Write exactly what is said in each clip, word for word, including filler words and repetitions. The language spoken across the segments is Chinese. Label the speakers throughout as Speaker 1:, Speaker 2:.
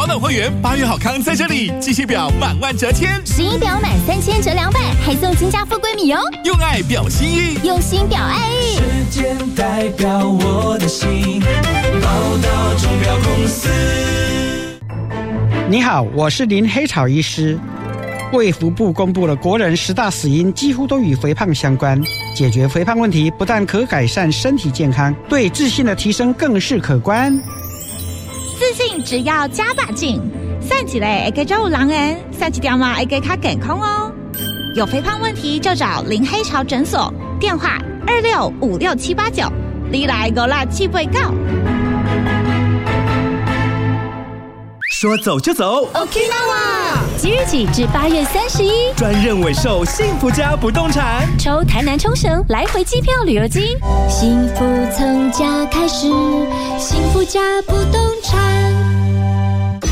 Speaker 1: 老会员八月好康在这里，机械表满万折千，
Speaker 2: 石英表满三千折两百，还送金家富贵米哦。
Speaker 1: 用爱表心意，
Speaker 2: 用心表爱意。
Speaker 3: 时间代表我的心，宝岛钟表公司。
Speaker 4: 你好，我是林黑草医师。卫福部公布了国人十大死因几乎都与肥胖相关，解决肥胖问题不但可改善身体健康，对自信的提升更是可观。
Speaker 5: 自信只要加把劲，算起来会更有人缘，算起条嘛会更加健康哦。有肥胖问题就找林黑潮诊所，电话二六五六七八九，你来我啦七八九。
Speaker 1: 说走就走
Speaker 2: Okinawa 即日起至八月三十一，
Speaker 1: 专任委售幸福家不动产，
Speaker 2: 抽台南冲绳来回机票旅游金，幸福从家开始，幸福家不动产。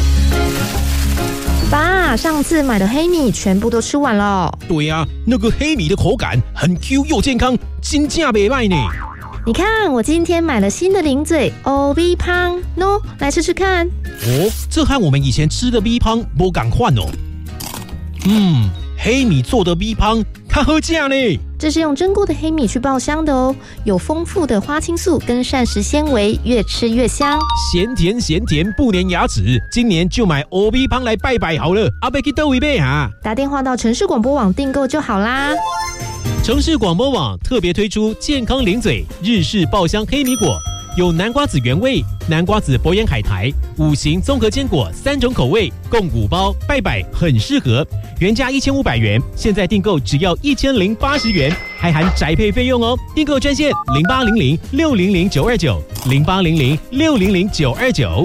Speaker 6: 爸，上次买的黑米全部都吃完了。
Speaker 7: 对啊，那个黑米的口感很 Q 又健康，真价不赖呢。
Speaker 6: 你看，我今天买了新的零嘴 O B 汤，喏，来吃吃看。
Speaker 7: 哦，这和我们以前吃的 B 汤不赶快哦。嗯，黑米做的 B 汤，它好价呢。
Speaker 6: 这是用蒸过的黑米去爆香的哦，有丰富的花青素跟膳食纤维，越吃越香。
Speaker 7: 咸甜咸甜不粘牙齿，今年就买 O B 汤来拜拜好了。阿伯去倒一杯哈，
Speaker 6: 打电话到城市广播网订购就好啦。
Speaker 7: 城市广播网特别推出健康零嘴日式爆香黑米果，有南瓜子原味、南瓜子博眼海苔、五行综合坚果三种口味，共五包，拜拜很适合。原价一千五百元，现在订购只要一千零八十元，还含宅配费用哦。订购专线零八零零六零零九二九零八零零六零零九二九。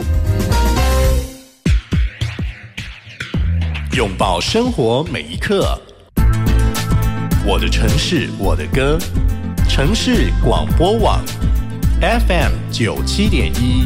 Speaker 1: 拥抱生活每一刻。我的城市，我的歌，城市广播网 F M 九七点一。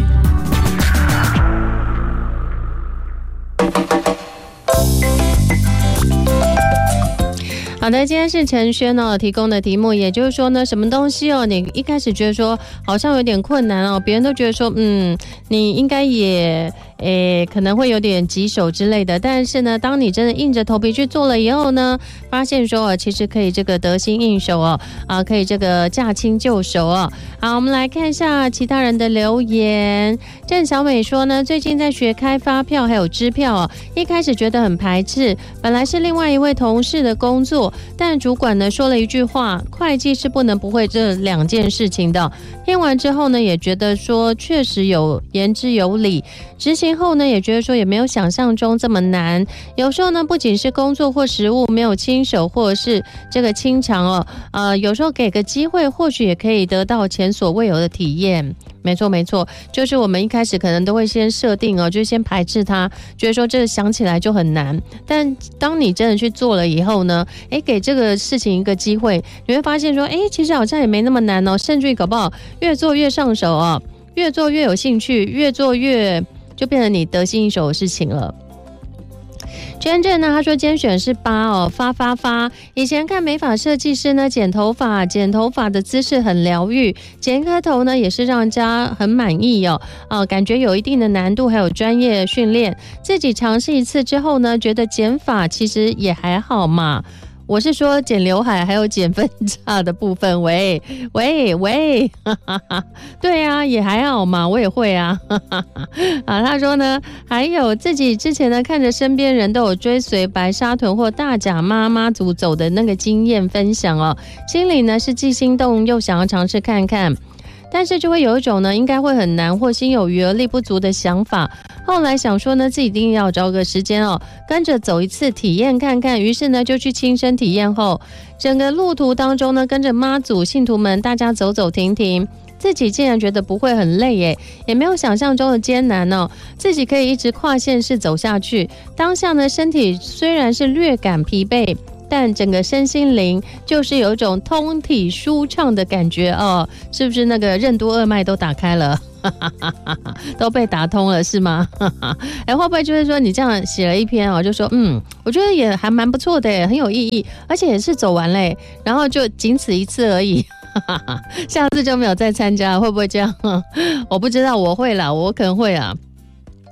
Speaker 8: 好的，今天是陈轩哦提供的题目，也就是说呢，什么东西哦，你一开始觉得说好像有点困难哦，别人都觉得说，嗯，你应该也。诶，可能会有点棘手之类的，但是呢，当你真的硬着头皮去做了以后呢，发现说哦，其实可以这个得心应手哦，啊，可以这个驾轻就熟哦。好，我们来看一下其他人的留言。郑小美说呢，最近在学开发票还有支票哦，一开始觉得很排斥，本来是另外一位同事的工作，但主管呢说了一句话，会计是不能不会这两件事情的。听完之后呢，也觉得说确实有言之有理。执行后呢，也觉得说也没有想象中这么难。有时候呢，不仅是工作或实务没有亲手或者是这个亲尝哦，呃，有时候给个机会，或许也可以得到前所未有的体验。没错没错，就是我们一开始可能都会先设定哦，就先排斥它，觉得说这个想起来就很难。但当你真的去做了以后呢，哎，给这个事情一个机会，你会发现说，哎，其实好像也没那么难哦，甚至于搞不好越做越上手哦，越做越有兴趣，越做越就变成你得心应手的事情了。娟娟呢，他说今天选是八哦，发发发。以前看美发设计师呢剪头发，剪头发的姿势很疗愈，剪一颗头呢也是让人家很满意哦，呃，感觉有一定的难度，还有专业训练。自己尝试一次之后呢，觉得剪发其实也还好嘛。我是说剪刘海还有剪分叉的部分，喂喂喂，哈哈哈，对啊，也还好嘛，我也会啊，哈哈哈。啊，他说呢，还有自己之前呢看着身边人都有追随白沙屯或大甲妈妈族走的那个经验分享哦，心里呢是既心动又想要尝试看看。但是就会有一种呢应该会很难或心有余而力不足的想法，后来想说呢自己一定要找个时间哦跟着走一次体验看看，于是呢就去亲身体验后，整个路途当中呢跟着妈祖信徒们大家走走停停，自己竟然觉得不会很累耶，也没有想象中的艰难哦，自己可以一直跨县市走下去，当下呢身体虽然是略感疲惫，但整个身心灵就是有一种通体舒畅的感觉哦，是不是那个任督二脉都打开了？都被打通了是吗？哎，会不会就是说你这样写了一篇哦，就说嗯，我觉得也还蛮不错的耶，很有意义，而且也是走完嘞，然后就仅此一次而已。下次就没有再参加，会不会这样？我不知道，我会啦，我可能会啊。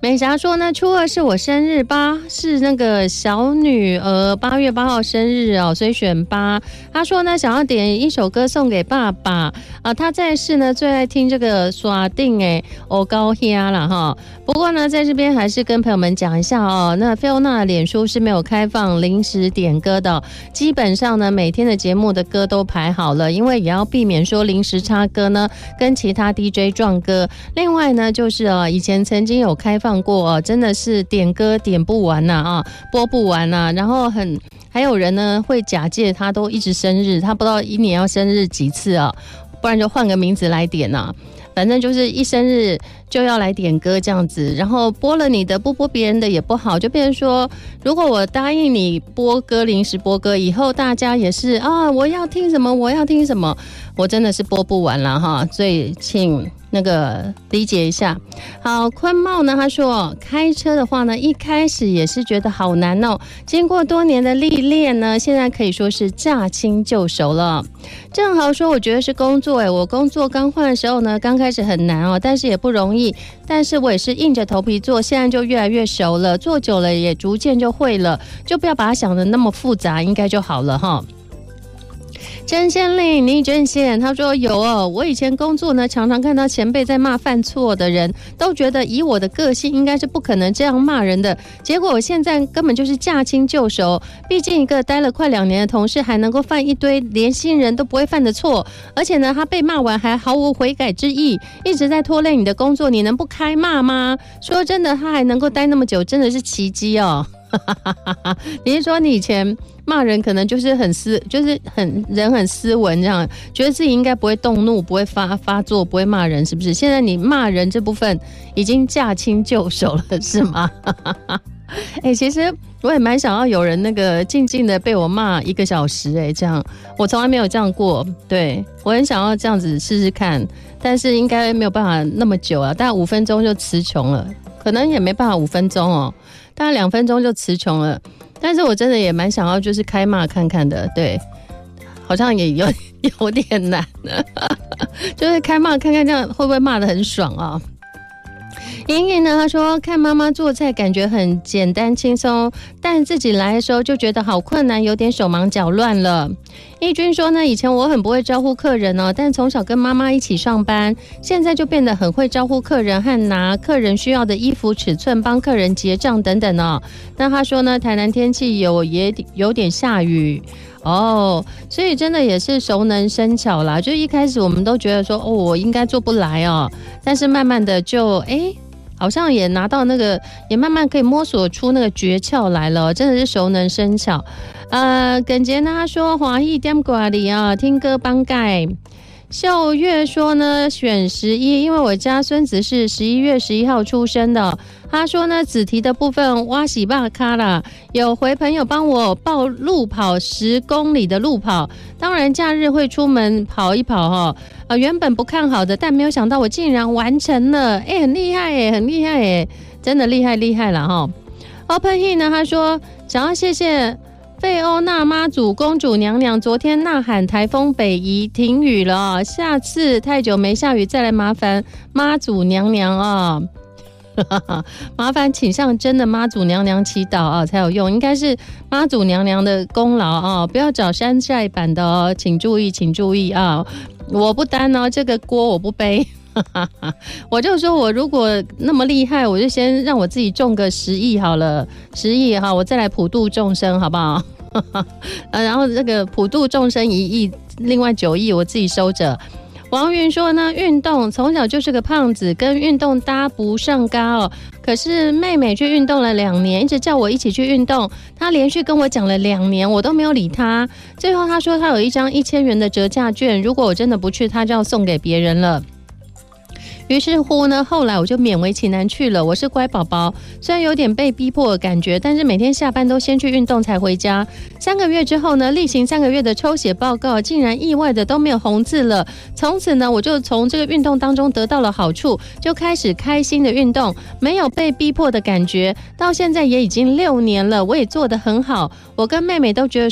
Speaker 8: 美霞说呢，初二是我生日，八是那个小女儿八月八号生日哦，所以选八。她说呢，想要点一首歌送给爸爸啊，她在世呢最爱听这个耍定哎，我高呀了哈。不过呢，在这边还是跟朋友们讲一下哦，那菲欧娜的脸书是没有开放临时点歌的、哦，基本上呢每天的节目的歌都排好了，因为也要避免说临时插歌呢跟其他 D J 撞歌。另外呢，就是哦，以前曾经有开放过哦，真的是点歌点不完呐 啊, 啊，播不完呐、啊，然后很还有人呢会假借他都一直生日，他不知道一年要生日几次啊，不然就换个名字来点呐、啊。反正就是一生日就要来点歌这样子，然后播了你的不播别人的也不好，就变成说，如果我答应你播歌临时播歌，以后大家也是啊，我要听什么我要听什么，我真的是播不完了哈，所以请那个理解一下。好，坤茂呢他说，开车的话呢一开始也是觉得好难哦，经过多年的历练呢，现在可以说是驾轻就熟了。正好说我觉得是工作诶，我工作刚换的时候呢刚开始很难哦，但是也不容易，但是我也是硬着头皮做，现在就越来越熟了，做久了也逐渐就会了，就不要把它想得那么复杂，应该就好了哈。真仙令倪真仙他说有哦，我以前工作呢常常看到前辈在骂犯错的人，都觉得以我的个性应该是不可能这样骂人的，结果我现在根本就是驾轻就熟，毕竟一个待了快两年的同事还能够犯一堆连新人都不会犯的错，而且呢他被骂完还毫无悔改之意，一直在拖累你的工作，你能不开骂吗？说真的，他还能够待那么久真的是奇迹哦。你是说你以前骂人可能就是很斯，就是很人很斯文这样，觉得自己应该不会动怒，不会发发作，不会骂人，是不是？现在你骂人这部分已经驾轻就熟了，是吗？哎、欸，其实我也蛮想要有人那个静静的被我骂一个小时、欸，哎，这样我从来没有这样过，对我很想要这样子试试看，但是应该没有办法那么久啊，大概五分钟就词穷了，可能也没办法五分钟哦。大概两分钟就词穷了，但是我真的也蛮想要就是开骂看看的，对，好像也有有点难就是开骂看看这样会不会骂得很爽啊。莹莹呢，她说看妈妈做菜感觉很简单轻松，但自己来的时候就觉得好困难，有点手忙脚乱了。义军说呢，以前我很不会招呼客人哦，但从小跟妈妈一起上班，现在就变得很会招呼客人和拿客人需要的衣服尺寸，帮客人结账等等哦。那他说呢，台南天气有也有点下雨哦，所以真的也是熟能生巧啦。就一开始我们都觉得说，哦，我应该做不来哦，但是慢慢的就哎。好像也拿到那个，也慢慢可以摸索出那个诀窍来了，真的是熟能生巧。呃，耿杰呢他说华裔点瓜里啊，听歌帮盖。秀月说呢，选十一，因为我家孙子是十一月十一号出生的。他说呢，子题的部分挖喜巴卡啦，有回朋友帮我报路跑十公里的路跑，当然假日会出门跑一跑哈。呃，原本不看好的，但没有想到我竟然完成了，哎、欸，很厉害哎，很厉害哎，真的厉害厉害了哈。Open He 呢，他说想要谢谢费欧娜妈祖公主娘娘，昨天呐喊台风北移停雨了，下次太久没下雨再来麻烦妈祖娘娘啊、哦，麻烦请向真的妈祖娘娘祈祷啊才有用，应该是妈祖娘娘的功劳啊，不要找山寨版的哦，请注意请注意啊，我不担哦，这个锅我不背。我就说我如果那么厉害，我就先让我自己中个十亿好了，十亿哈，我再来普度众生好不好？呃，然后这个普度众生一亿，另外九亿我自己收着。王云说呢，运动从小就是个胖子，跟运动搭不上嘎哦。可是妹妹去运动了两年，一直叫我一起去运动，她连续跟我讲了两年，我都没有理她。最后她说她有一张一千元的折价券，如果我真的不去，她就要送给别人了。于是乎呢，后来我就勉为其难去了。我是乖宝宝，虽然有点被逼迫的感觉，但是每天下班都先去运动才回家。三个月之后呢，例行三个月的抽血报告竟然意外的都没有红字了。从此呢，我就从这个运动当中得到了好处，就开始开心的运动，没有被逼迫的感觉。到现在也已经六年了，我也做得很好。我跟妹妹都觉得